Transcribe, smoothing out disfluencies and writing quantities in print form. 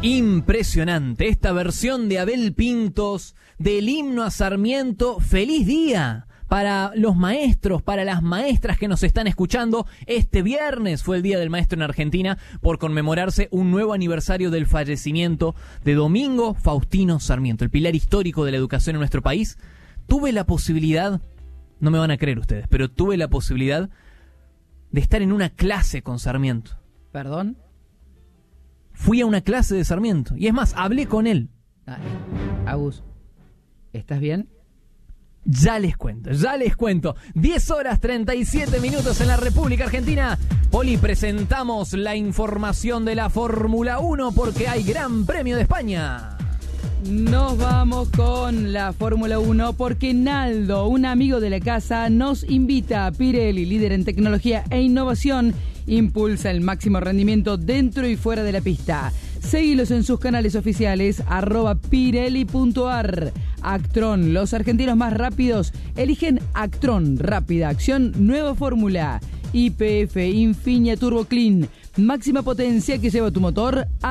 Impresionante esta versión de Abel Pintos del himno a Sarmiento. ¡Feliz día! Para los maestros, para las maestras que nos están escuchando. Este viernes fue el Día del Maestro en Argentina por conmemorarse un nuevo aniversario del fallecimiento de Domingo Faustino Sarmiento, el pilar histórico de la educación en nuestro país. Tuve la posibilidad, no me van a creer ustedes, pero tuve la posibilidad de estar en una clase con Sarmiento. ¿Perdón? Fui a una clase de Sarmiento y es más, hablé con él. Agus, ¿estás bien? Ya les cuento. 10 horas 37 minutos en la República Argentina. Poli, presentamos la información de la Fórmula 1 porque hay Gran Premio de España. Nos vamos con la Fórmula 1 porque Naldo, un amigo de la casa, nos invita a Pirelli, líder en tecnología e innovación, impulsa el máximo rendimiento dentro y fuera de la pista. Seguilos en sus canales oficiales, @pirelli.ar. Actron, los argentinos más rápidos eligen Actron, rápida acción, nueva fórmula. YPF Infinia Turbo Clean, máxima potencia que lleva tu motor a